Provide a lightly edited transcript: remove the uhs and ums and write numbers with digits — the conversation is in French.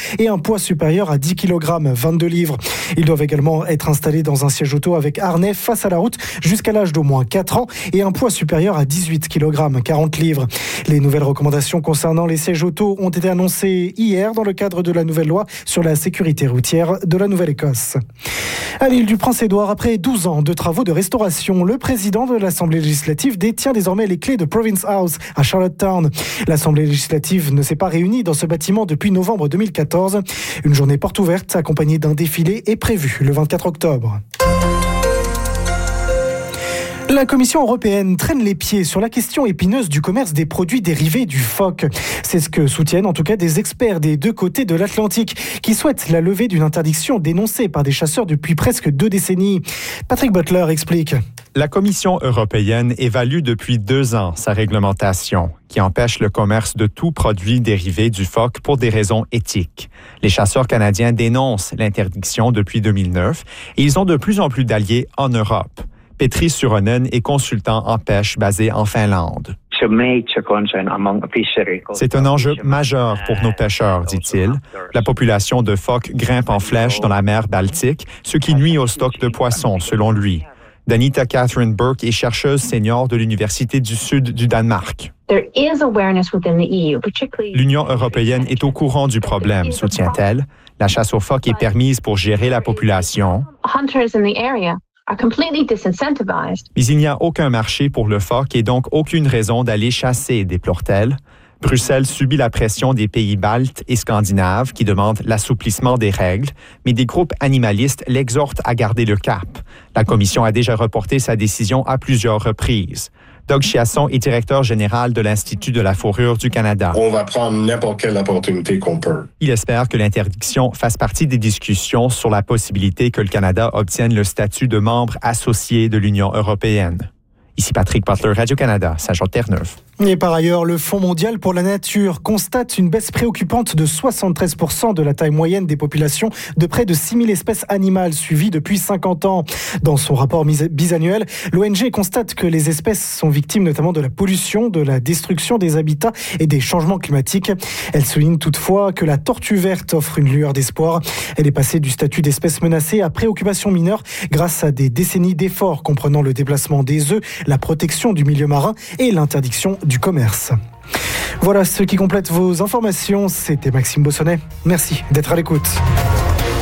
et un poids supérieur à 10 kg, 22 livres. Ils doivent également être installés dans un siège auto avec harnais face à la route jusqu'à l'âge d'au moins 4 ans et un poids supérieur à 18 kg, 40 livres. Les nouvelles recommandations concernant les sièges auto ont été annoncées hier dans le cadre de la nouvelle loi sur la sécurité routière de la Nouvelle-Écosse. À l'île du Prince-Édouard, après 12 ans de travaux de restauration, le président de l'Assemblée législative détient désormais les clés de Province House à Charlottetown. L'Assemblée législative ne s'est pas réunie dans ce bâtiment depuis novembre 2014. Une journée porte ouverte accompagnée d'un défilé est prévue le 24 octobre. La Commission européenne traîne les pieds sur la question épineuse du commerce des produits dérivés du phoque. C'est ce que soutiennent en tout cas des experts des deux côtés de l'Atlantique qui souhaitent la levée d'une interdiction dénoncée par des chasseurs depuis presque 2 décennies. Patrick Butler explique. La Commission européenne évalue depuis 2 ans sa réglementation qui empêche le commerce de tout produit dérivé du phoque pour des raisons éthiques. Les chasseurs canadiens dénoncent l'interdiction depuis 2009 et ils ont de plus en plus d'alliés en Europe. Petri Suronen est consultant en pêche basé en Finlande. C'est un enjeu majeur pour nos pêcheurs, dit-il. La population de phoques grimpe en flèche dans la mer Baltique, ce qui nuit au stock de poissons, selon lui. Danita Catherine Burke est chercheuse senior de l'Université du Sud du Danemark. L'Union européenne est au courant du problème, soutient-elle. La chasse aux phoques est permise pour gérer la population. Mais il n'y a aucun marché pour le phoque et donc aucune raison d'aller chasser, déplore-t-elle. Bruxelles subit la pression des pays baltes et scandinaves qui demandent l'assouplissement des règles, mais des groupes animalistes l'exhortent à garder le cap. La Commission a déjà reporté sa décision à plusieurs reprises. Doug Chiasson est directeur général de l'Institut de la fourrure du Canada. On va prendre n'importe quelle opportunité qu'on peut. Il espère que l'interdiction fasse partie des discussions sur la possibilité que le Canada obtienne le statut de membre associé de l'Union européenne. Ici Patrick Butler, Radio-Canada, Saint-Jean-de-Terre-Neuve. Et par ailleurs, le Fonds mondial pour la nature constate une baisse préoccupante de 73% de la taille moyenne des populations de près de 6000 espèces animales suivies depuis 50 ans. Dans son rapport bisannuel, l'ONG constate que les espèces sont victimes notamment de la pollution, de la destruction des habitats et des changements climatiques. Elle souligne toutefois que la tortue verte offre une lueur d'espoir. Elle est passée du statut d'espèce menacée à préoccupation mineure grâce à des décennies d'efforts comprenant le déplacement des œufs, la protection du milieu marin et l'interdiction du commerce. Voilà ce qui complète vos informations. C'était Maxime Bossonnet. Merci d'être à l'écoute.